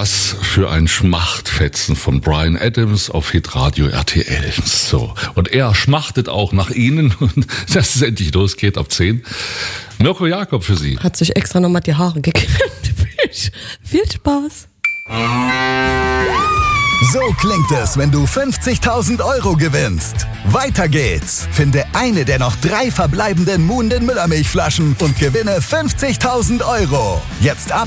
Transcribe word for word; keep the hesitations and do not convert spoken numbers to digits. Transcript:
Was für ein Schmachtfetzen von Bryan Adams auf Hitradio R T L. So. Und er schmachtet auch nach Ihnen und dass es endlich losgeht ab zehn. Mirko Jakob für Sie. Hat sich extra nochmal die Haare gekämmt. Viel Spaß. So klingt es, wenn du fünfzigtausend Euro gewinnst. Weiter geht's. Finde eine der noch drei verbleibenden Muhnden Müllermilchflaschen und gewinne fünfzigtausend Euro. Jetzt ab